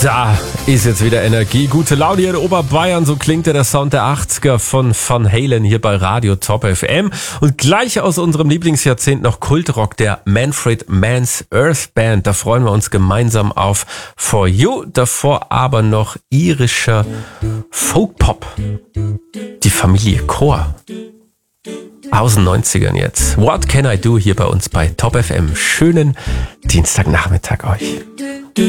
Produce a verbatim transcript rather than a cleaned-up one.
Da ist jetzt wieder Energie, gute Laune hier in Oberbayern, so klingt ja der Sound der achtziger von Van Halen hier bei Radio Top F M. Und gleich aus unserem Lieblingsjahrzehnt noch Kultrock, der Manfred Mann's Earth Band. Da freuen wir uns gemeinsam auf For You. Davor aber noch irischer Folkpop. Die Familie Chor. Aus den neunzigern jetzt. What Can I Do hier bei uns bei Top F M. Schönen Dienstagnachmittag euch.